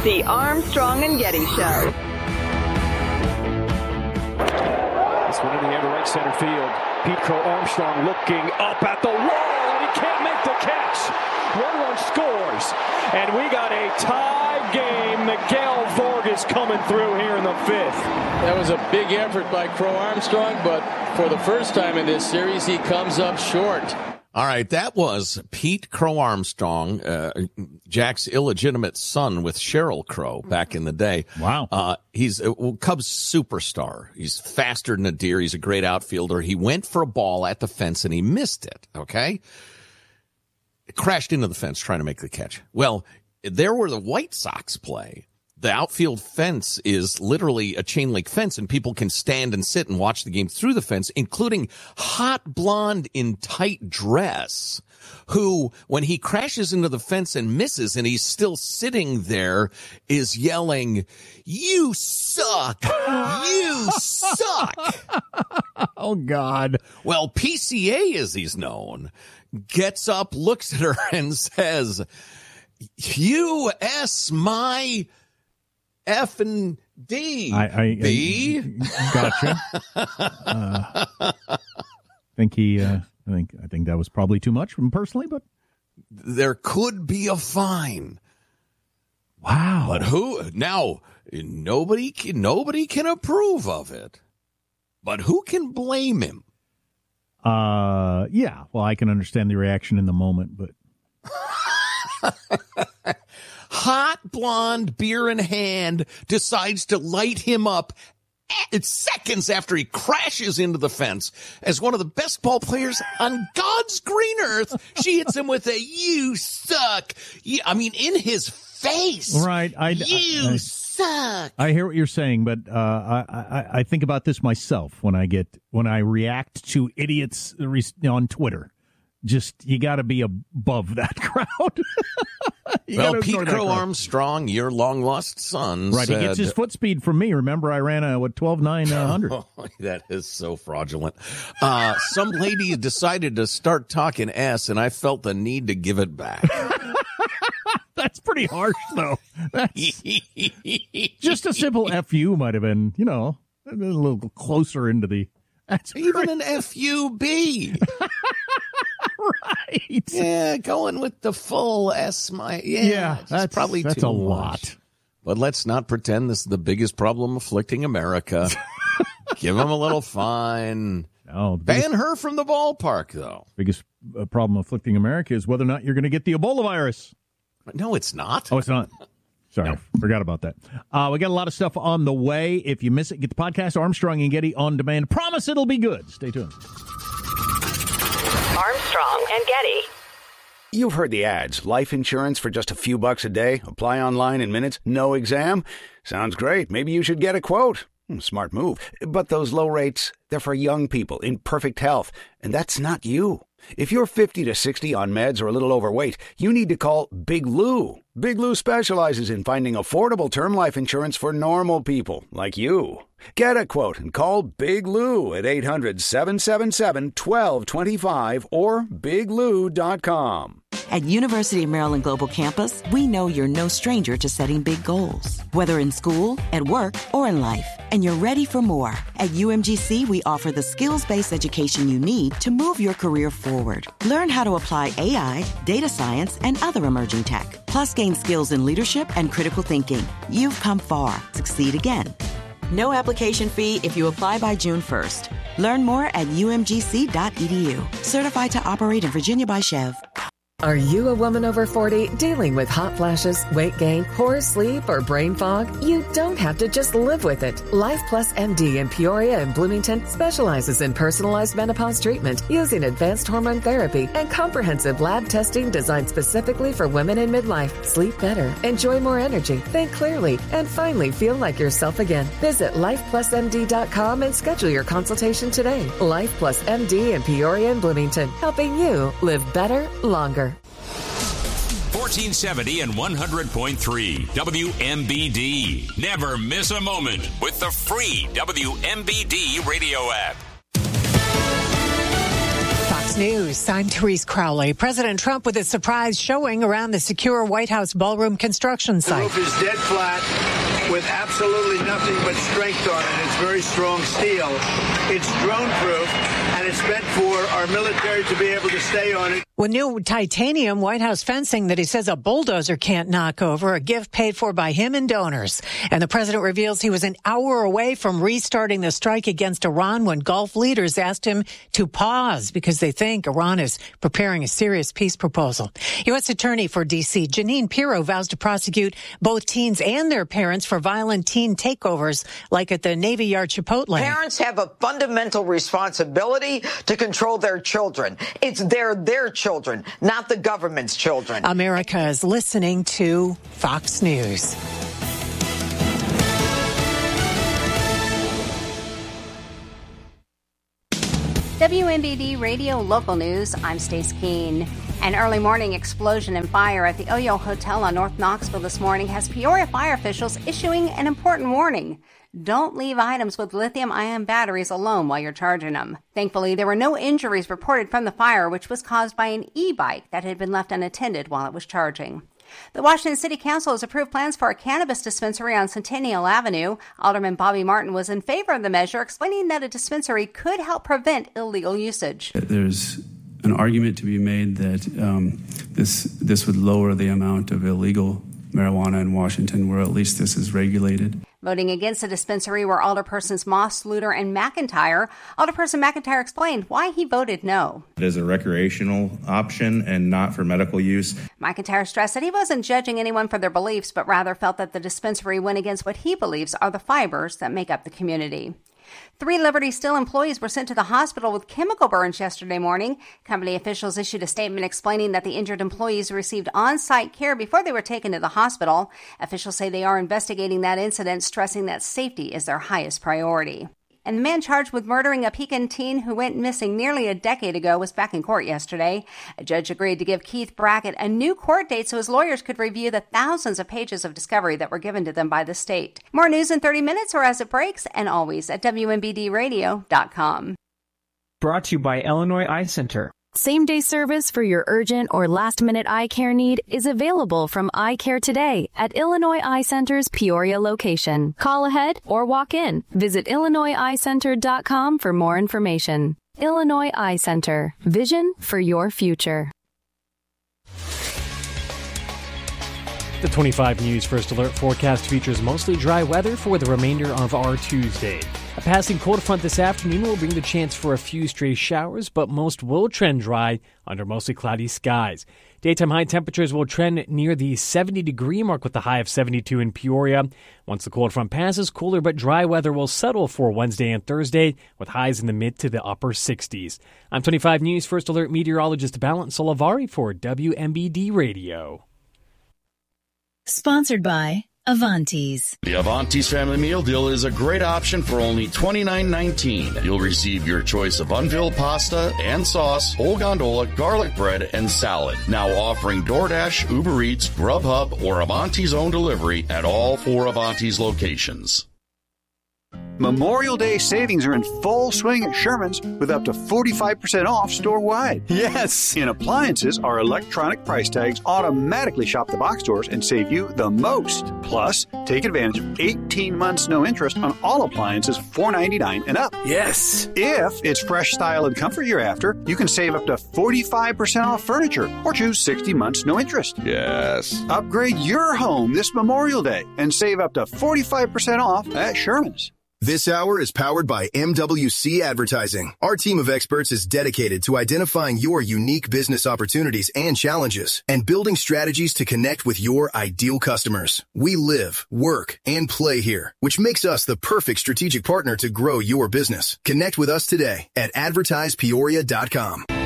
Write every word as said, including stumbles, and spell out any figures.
The Armstrong and Getty Show. This one in the air to right center field. Pete Crow Armstrong looking up at the wall, and he can't make the catch. one one scores, and we got a tie game. Miguel Vargas coming through here in the fifth. That was a big effort by Crow Armstrong, but for the first time in this series, he comes up short. All right, that was Pete Crow Armstrong, uh, Jack's illegitimate son with Sheryl Crow back in the day. Wow. Uh, he's a Cubs superstar. He's faster than a deer. He's a great outfielder. He went for a ball at the fence, and he missed it, okay? It crashed into the fence trying to make the catch. Well, there where the White Sox play, the outfield fence is literally a chain link fence, and people can stand and sit and watch the game through the fence, including hot blonde in tight dress, who, when he crashes into the fence and misses and he's still sitting there, is yelling, "You suck! You suck!" Oh, God. Well, P C A, as he's known, gets up, looks at her, and says, "You S my F and D, I, I, B." I, gotcha. uh, think he, uh, I think, I think that was probably too much from him personally, but there could be a fine. Wow. But who now? Nobody can, nobody can approve of it. But who can blame him? Uh, yeah. Well, I can understand the reaction in the moment, but. Hot blonde, beer in hand, decides to light him up it's seconds after he crashes into the fence. As one of the best ball players on God's green earth, she hits him with a "you suck." Yeah, I mean, in his face. Right. I, you I, I, suck. I hear what you're saying, but uh, I, I, I think about this myself when I get when I react to idiots on Twitter. Just, you got to be above that crowd. Well, Pete Crow Armstrong, your long-lost son, right, said, he gets his foot speed from me. Remember, I ran a, what, twelve nine hundred. Oh, that is so fraudulent. Uh, some lady decided to start talking S, and I felt the need to give it back. That's pretty harsh, though. That's, just a simple F U might have been, you know, a little closer into the... That's Even pretty... an F U B. Right. Yeah, going with the full S. My yeah, yeah that's probably that's too a much. lot. But let's not pretend this is the biggest problem afflicting America. Give them a little fine. No, ban her from the ballpark, though. Biggest uh, problem afflicting America is whether or not you're going to get the Ebola virus. No, it's not. Oh, it's not. Sorry, no. Forgot about that. Uh, we got a lot of stuff on the way. If you miss it, get the podcast Armstrong and Getty on demand. Promise it'll be good. Stay tuned. Armstrong and Getty. You've heard the ads. Life insurance for just a few bucks a day. Apply online in minutes. No exam. Sounds great. Maybe you should get a quote. Smart move. But those low rates, they're for young people in perfect health. And that's not you. If you're fifty to sixty on meds or a little overweight, you need to call Big Lou. Big Lou specializes in finding affordable term life insurance for normal people like you. Get a quote and call Big Lou at eight hundred, seven seven seven, one two two five or big lou dot com. At University of Maryland Global Campus, we know you're no stranger to setting big goals, whether in school, at work, or in life, and you're ready for more. At U M G C, we offer the skills-based education you need to move your career forward. Learn how to apply A I, data science, and other emerging tech, plus gain skills in leadership and critical thinking. You've come far. Succeed again. No application fee if you apply by June first. Learn more at u m g c dot e d u. Certified to operate in Virginia by Chev. Are you a woman over forty dealing with hot flashes, weight gain, poor sleep, or brain fog? You don't have to just live with it. Life Plus M D in Peoria and Bloomington specializes in personalized menopause treatment using advanced hormone therapy and comprehensive lab testing designed specifically for women in midlife. Sleep better, enjoy more energy, think clearly, and finally feel like yourself again. Visit life plus m d dot com and schedule your consultation today. Life Plus M D in Peoria and Bloomington, helping you live better, longer. fourteen seventy and one hundred point three W M B D. Never miss a moment with the free W M B D radio app. Fox News, I'm Therese Crowley. President Trump with a surprise showing around the secure White House ballroom construction site. The roof is dead flat with absolutely nothing but strength on it. It's very strong steel. It's drone-proof, and it's meant for our military to be able to stay on it. With new titanium White House fencing that he says a bulldozer can't knock over, a gift paid for by him and donors. And the president reveals he was an hour away from restarting the strike against Iran when Gulf leaders asked him to pause because they think Iran is preparing a serious peace proposal. U S Attorney for D C Janine Pirro vows to prosecute both teens and their parents for violent teen takeovers like at the Navy Yard Chipotle. Parents have a fundamental responsibility to control their children. It's their, their children, not the government's children. America is listening to Fox News. W M B D Radio Local News, I'm Stace Keene. An early morning explosion and fire at the Oyo Hotel on North Knoxville this morning has Peoria fire officials issuing an important warning. Don't leave items with lithium-ion batteries alone while you're charging them. Thankfully, there were no injuries reported from the fire, which was caused by an e-bike that had been left unattended while it was charging. The Washington City Council has approved plans for a cannabis dispensary on Centennial Avenue. Alderman Bobby Martin was in favor of the measure, explaining that a dispensary could help prevent illegal usage. There's an argument to be made that um, this this would lower the amount of illegal marijuana in Washington, where at least this is regulated. Voting against the dispensary were Alderpersons Moss, Luter, and McIntyre. Alderperson McIntyre explained why he voted no. It is a recreational option and not for medical use. McIntyre stressed that he wasn't judging anyone for their beliefs, but rather felt that the dispensary went against what he believes are the fibers that make up the community. Three Liberty Steel employees were sent to the hospital with chemical burns yesterday morning. Company officials issued a statement explaining that the injured employees received on-site care before they were taken to the hospital. Officials say they are investigating that incident, stressing that safety is their highest priority. And the man charged with murdering a Pekin teen who went missing nearly a decade ago was back in court yesterday. A judge agreed to give Keith Brackett a new court date so his lawyers could review the thousands of pages of discovery that were given to them by the state. More news in thirty minutes or as it breaks, and always at W M B D radio dot com. Brought to you by Illinois Eye Center. Same-day service for your urgent or last-minute eye care need is available from Eye Care Today at Illinois Eye Center's Peoria location. Call ahead or walk in. Visit Illinois Eye Center dot com for more information. Illinois Eye Center. Vision for your future. The twenty-five News First Alert forecast features mostly dry weather for the remainder of our Tuesday. A passing cold front this afternoon will bring the chance for a few stray showers, but most will trend dry under mostly cloudy skies. Daytime high temperatures will trend near the seventy-degree mark with a high of seventy-two in Peoria. Once the cold front passes, cooler but dry weather will settle for Wednesday and Thursday, with highs in the mid to the upper sixties. I'm twenty-five News First Alert meteorologist Balint Solivari for W M B D Radio. Sponsored by Avantis. The Avantis Family Meal Deal is a great option for only twenty-nine nineteen. You'll receive your choice of unfilled pasta and sauce, whole gondola, garlic bread, and salad. Now offering DoorDash, Uber Eats, Grubhub, or Avantis own delivery at all four Avantis locations. Memorial Day savings are in full swing at Sherman's with up to forty-five percent off store-wide. Yes! In appliances, our electronic price tags automatically shop the box stores and save you the most. Plus, take advantage of eighteen months no interest on all appliances four ninety-nine and up. Yes! If it's fresh style and comfort you're after, you can save up to forty-five percent off furniture or choose sixty months no interest. Yes! Upgrade your home this Memorial Day and save up to forty-five percent off at Sherman's. This hour is powered by M W C Advertising. Our team of experts is dedicated to identifying your unique business opportunities and challenges and building strategies to connect with your ideal customers. We live, work, and play here, which makes us the perfect strategic partner to grow your business. Connect with us today at advertise peoria dot com.